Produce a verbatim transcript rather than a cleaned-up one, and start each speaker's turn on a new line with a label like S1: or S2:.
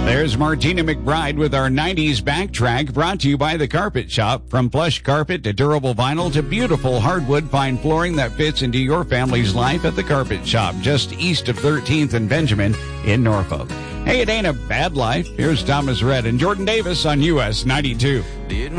S1: There's Martina McBride with our nineties backtrack, brought to you by The Carpet Shop. From plush carpet to durable vinyl to beautiful hardwood fine flooring that fits into your family's life at The Carpet Shop, just east of thirteenth and Benjamin in Norfolk. Hey, it ain't a bad life. Here's Thomas Rhett and Jordan Davis on U S ninety-two.